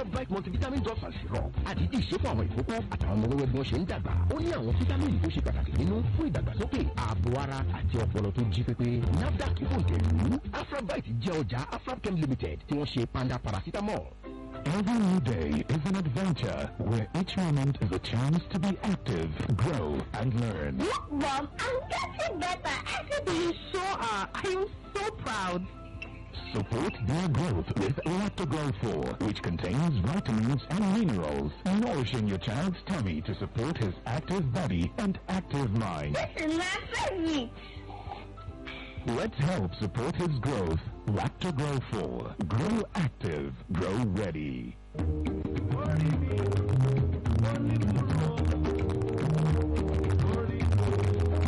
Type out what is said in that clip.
Afrabright multivitamin drops and syrup àdídì ṣe fún àwọn ìkókó àtàwọn ọmọ wẹ́wẹ́ bí wọ́n ṣe ń dàgbà. Ó ní àwọn fítámìnì tó ṣe pàtàkì nínú fún ìdàgbàsókè ààbò ara àti ọpọlọ tó jí pépé. NAFDAC ìfòǹtẹ̀lù Afrabright jẹ́ ọjà Afrabchem Limited tí wọ́n ṣe panda paracetamol. Every new day is an adventure where each moment is a chance to be active, grow, and learn. Look, Mom, I'm getting better every day. You sure are. I am so proud. Support their growth with Lactogro 4, which contains vitamins and minerals, nourishing your child's tummy to support his active body and active mind. This is my favorite. Let's help support his growth. Lactogro 4. Grow active. Grow ready.